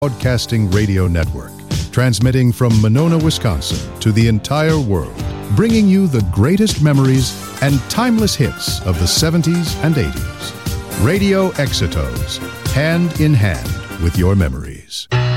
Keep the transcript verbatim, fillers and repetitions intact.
Broadcasting Radio Network, transmitting from Monona, Wisconsin to the entire world, bringing you the greatest memories and timeless hits of the seventies and eighties. Radio Exitos, hand in hand with your memories.